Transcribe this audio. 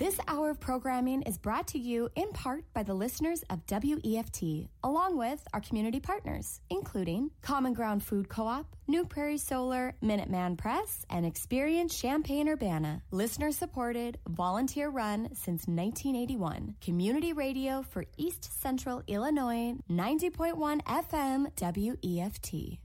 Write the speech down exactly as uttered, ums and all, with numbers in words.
This hour of programming is brought to you in part by the listeners of W E F T, along with our community partners, including Common Ground Food Co-op, New Prairie Solar, Minuteman Press, and Experience Champaign-Urbana. Listener-supported, volunteer-run since nineteen eighty-one. Community radio for East Central Illinois, ninety point one F M W E F T.